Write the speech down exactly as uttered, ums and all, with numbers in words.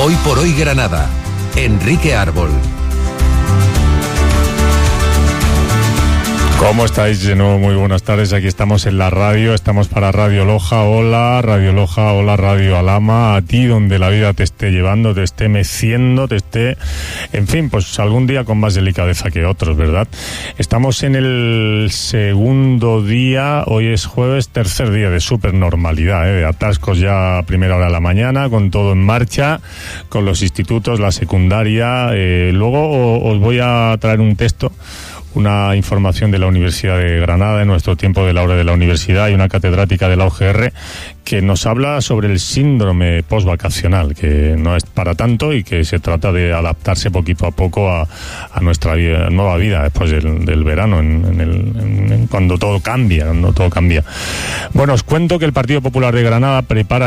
Hoy por hoy Granada. Enrique Árbol. ¿Cómo estáis? De nuevo, muy buenas tardes. Aquí estamos en la radio, estamos para Radio Loja. Hola, Radio Loja, hola, Radio Alhama. A ti donde la vida te esté llevando, te esté meciendo, te esté... En fin, pues algún día con más delicadeza que otros, ¿verdad? Estamos en el segundo día, hoy es jueves, tercer día de supernormalidad, ¿eh? De atascos ya a primera hora de la mañana, con todo en marcha, con los institutos, la secundaria. Eh, luego os voy a traer un texto, una información de la Universidad de Granada, en nuestro tiempo de la hora de la universidad, y una catedrática de la U G R que nos habla sobre el síndrome postvacacional, que no es para tanto y que se trata de adaptarse poquito a poco a, a nuestra vida, nueva vida después del, del verano, en, en el, en, en, cuando todo cambia, cuando todo cambia. Bueno, os cuento que el Partido Popular de Granada prepara